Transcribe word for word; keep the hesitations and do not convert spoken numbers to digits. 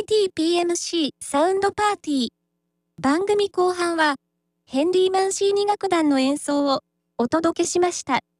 ティーピーエムシー サウンドパーティー。番組後半は、ヘンリー・マンシーニ楽団の演奏をお届けしました。